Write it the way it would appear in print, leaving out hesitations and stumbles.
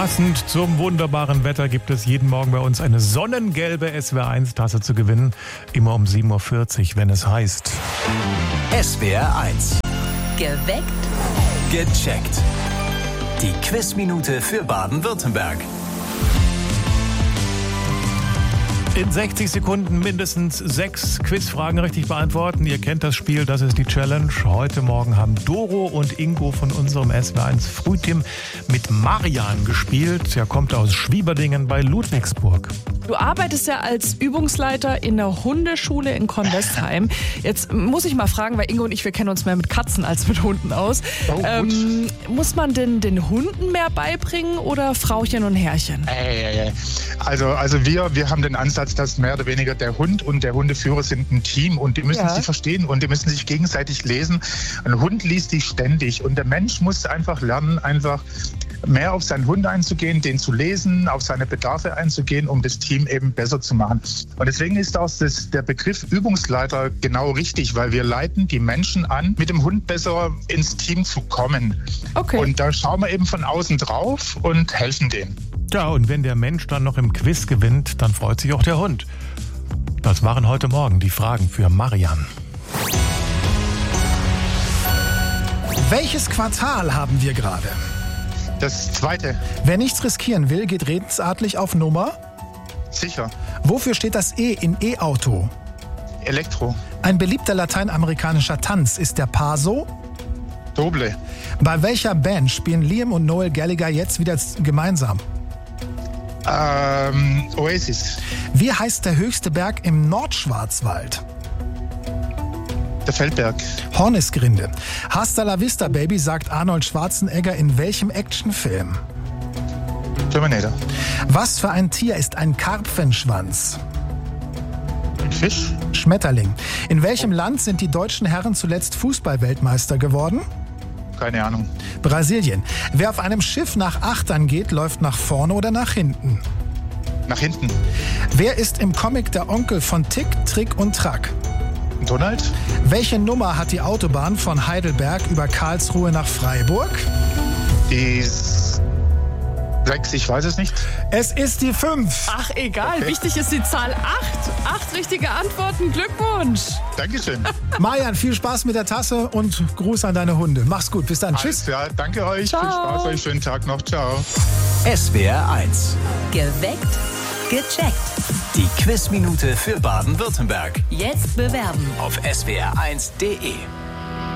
Passend zum wunderbaren Wetter gibt es jeden Morgen bei uns eine sonnengelbe SWR1-Tasse zu gewinnen. Immer um 7.40 Uhr, wenn es heißt... SWR1. Geweckt. Gecheckt. Die Quizminute für Baden-Württemberg. In 60 Sekunden mindestens 6 Quizfragen richtig beantworten. Ihr kennt das Spiel, das ist die Challenge. Heute Morgen haben Doro und Ingo von unserem SWR1 Frühteam mit Marian gespielt. Er kommt aus Schwieberdingen bei Ludwigsburg. Du arbeitest ja als Übungsleiter in der Hundeschule in Kornwestheim. Jetzt muss ich mal fragen, weil Ingo und ich, wir kennen uns mehr mit Katzen als mit Hunden aus. Muss man denn den Hunden mehr beibringen oder Frauchen und Herrchen? Also wir haben den Ansatz, dass mehr oder weniger der Hund und der Hundeführer sind ein Team und die müssen sich verstehen und die müssen sich gegenseitig lesen. Ein Hund liest dich ständig und der Mensch muss einfach lernen, einfach mehr auf seinen Hund einzugehen, den zu lesen, auf seine Bedarfe einzugehen, um das Team eben besser zu machen. Und deswegen ist auch der Begriff Übungsleiter genau richtig, weil wir leiten die Menschen an, mit dem Hund besser ins Team zu kommen. Okay. Und da schauen wir eben von außen drauf und helfen denen. Ja, und wenn der Mensch dann noch im Quiz gewinnt, dann freut sich auch der Hund. Das waren heute Morgen die Fragen für Marian. Welches Quartal haben wir gerade? Das zweite. Wer nichts riskieren will, geht redensartlich auf Nummer. Sicher. Wofür steht das E in E-Auto? Elektro. Ein beliebter lateinamerikanischer Tanz ist der Paso. Doble. Bei welcher Band spielen Liam und Noel Gallagher jetzt wieder gemeinsam? Oasis. Wie heißt der höchste Berg im Nordschwarzwald? Der Feldberg. Hornisgrinde. Hasta la vista, Baby, sagt Arnold Schwarzenegger in welchem Actionfilm? Terminator. Was für ein Tier ist ein Karpfenschwanz? Ein Fisch. Schmetterling. In welchem Land sind die deutschen Herren zuletzt Fußball-Weltmeister geworden? Keine Ahnung. Brasilien. Wer auf einem Schiff nach Achtern geht, läuft nach vorne oder nach hinten? Nach hinten. Wer ist im Comic der Onkel von Tick, Trick und Track? Donald. Welche Nummer hat die Autobahn von Heidelberg über Karlsruhe nach Freiburg? Die 6, ich weiß es nicht. Es ist die 5. Ach, egal. Okay. Wichtig ist die Zahl 8. 8 richtige Antworten. Glückwunsch. Dankeschön. Marian, viel Spaß mit der Tasse und Gruß an deine Hunde. Mach's gut. Bis dann. Tschüss. Ja, danke euch. Ciao. Viel Spaß euch. Schönen Tag noch. Ciao. SWR1. Geweckt. Gecheckt. Die Quizminute für Baden-Württemberg. Jetzt bewerben. Auf swr1.de.